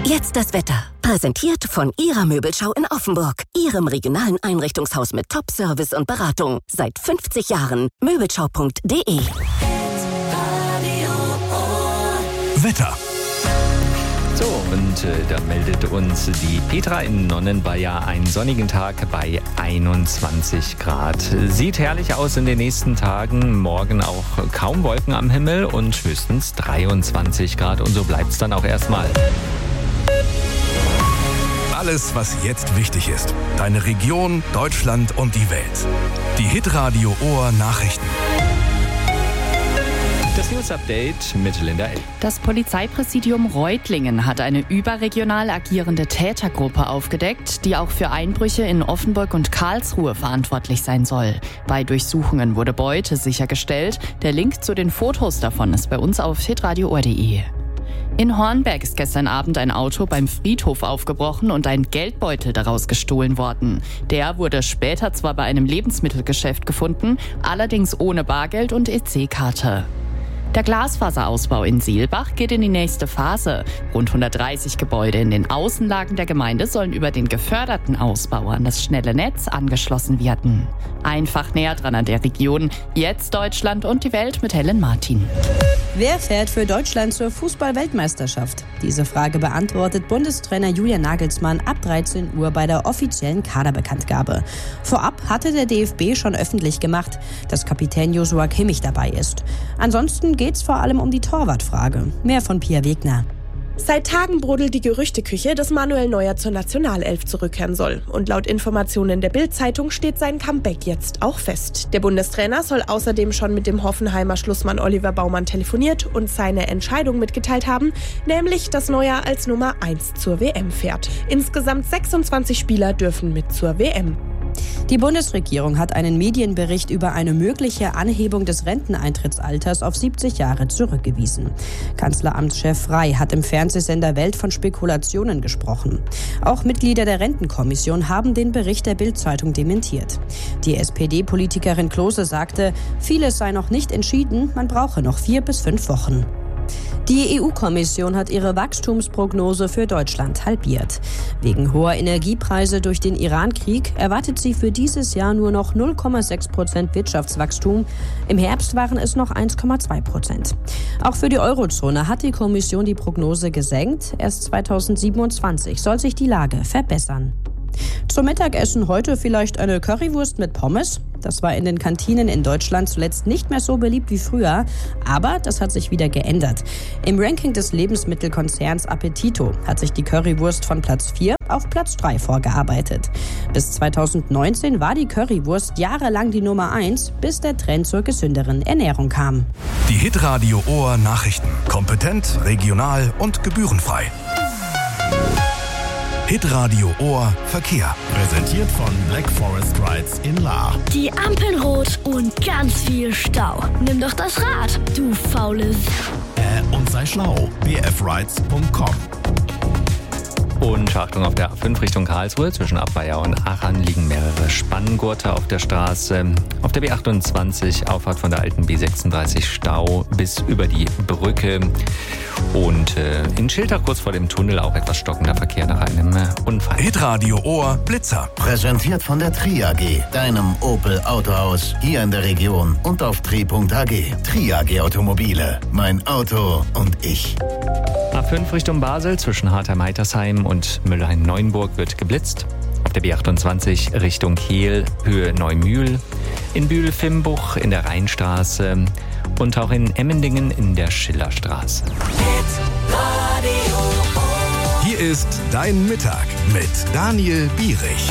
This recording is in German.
Jetzt das Wetter. Präsentiert von Ihrer Möbelschau in Offenburg. Ihrem regionalen Einrichtungshaus mit Top-Service und Beratung. Seit 50 Jahren. Möbelschau.de. Wetter. So, und da meldet uns die Petra in Nonnenweiher einen sonnigen Tag bei 21 Grad. Sieht herrlich aus in den nächsten Tagen. Morgen auch kaum Wolken am Himmel und höchstens 23 Grad. Und so bleibt es dann auch erstmal. Alles, was jetzt wichtig ist. Deine Region, Deutschland und die Welt. Die Hitradio Ohr Nachrichten. Das News-Update mit Linda L. Das Polizeipräsidium Reutlingen hat eine überregional agierende Tätergruppe aufgedeckt, die auch für Einbrüche in Offenburg und Karlsruhe verantwortlich sein soll. Bei Durchsuchungen wurde Beute sichergestellt. Der Link zu den Fotos davon ist bei uns auf hitradioohr.de. In Hornberg ist gestern Abend ein Auto beim Friedhof aufgebrochen und ein Geldbeutel daraus gestohlen worden. Der wurde später zwar bei einem Lebensmittelgeschäft gefunden, allerdings ohne Bargeld und EC-Karte. Der Glasfaserausbau in Seelbach geht in die nächste Phase. Rund 130 Gebäude in den Außenlagen der Gemeinde sollen über den geförderten Ausbau an das schnelle Netz angeschlossen werden. Einfach näher dran an der Region. Jetzt Deutschland und die Welt mit Helen Martin. Wer fährt für Deutschland zur Fußball-Weltmeisterschaft? Diese Frage beantwortet Bundestrainer Julian Nagelsmann ab 13 Uhr bei der offiziellen Kaderbekanntgabe. Vorab hatte der DFB schon öffentlich gemacht, dass Kapitän Joshua Kimmich dabei ist. Ansonsten geht's vor allem um die Torwartfrage. Mehr von Pia Wegner. Seit Tagen brodelt die Gerüchteküche, dass Manuel Neuer zur Nationalelf zurückkehren soll. Und laut Informationen der Bild-Zeitung steht sein Comeback jetzt auch fest. Der Bundestrainer soll außerdem schon mit dem Hoffenheimer Schlussmann Oliver Baumann telefoniert und seine Entscheidung mitgeteilt haben, nämlich, dass Neuer als Nummer 1 zur WM fährt. Insgesamt 26 Spieler dürfen mit zur WM. Die Bundesregierung hat einen Medienbericht über eine mögliche Anhebung des Renteneintrittsalters auf 70 Jahre zurückgewiesen. Kanzleramtschef Frey hat im Fernsehsender Welt von Spekulationen gesprochen. Auch Mitglieder der Rentenkommission haben den Bericht der Bild-Zeitung dementiert. Die SPD-Politikerin Klose sagte, vieles sei noch nicht entschieden, man brauche noch 4 bis 5 Wochen. Die EU-Kommission hat ihre Wachstumsprognose für Deutschland halbiert. Wegen hoher Energiepreise durch den Iran-Krieg erwartet sie für dieses Jahr nur noch 0,6% Wirtschaftswachstum. Im Herbst waren es noch 1,2%. Auch für die Eurozone hat die Kommission die Prognose gesenkt. Erst 2027 soll sich die Lage verbessern. Zum Mittagessen heute vielleicht eine Currywurst mit Pommes. Das war in den Kantinen in Deutschland zuletzt nicht mehr so beliebt wie früher, aber das hat sich wieder geändert. Im Ranking des Lebensmittelkonzerns Appetito hat sich die Currywurst von Platz 4 auf Platz 3 vorgearbeitet. Bis 2019 war die Currywurst jahrelang die Nummer 1, bis der Trend zur gesünderen Ernährung kam. Die Hitradio Ohr Nachrichten. Kompetent, regional und gebührenfrei. Hitradio Ohr Verkehr. Präsentiert von Black Forest Rides in Lahr. Die Ampeln rot und ganz viel Stau. Nimm doch das Rad, du faules. Und sei schlau. bfrides.com. Und Achtung, auf der A5 Richtung Karlsruhe zwischen Abweier und Aachen liegen mehrere Spanngurte auf der Straße. Auf der B28 Auffahrt von der alten B36 Stau bis über die Brücke. Und in Schiltach kurz vor dem Tunnel auch etwas stockender Verkehr nach einem Unfall. Hitradio Ohr Blitzer. Präsentiert von der Tri AG, deinem Opel Autohaus hier in der Region und auf tri.ag. Tri AG Automobile, mein Auto und ich. A5 Richtung Basel zwischen Hartheim-Heitersheim und Müllheim-Neuenburg wird geblitzt. Auf der B28 Richtung Kehl, Höhe Neumühl. In Bühl-Fimbuch in der Rheinstraße und auch in Emmendingen in der Schillerstraße. Hier ist Dein Mittag mit Daniel Bierich.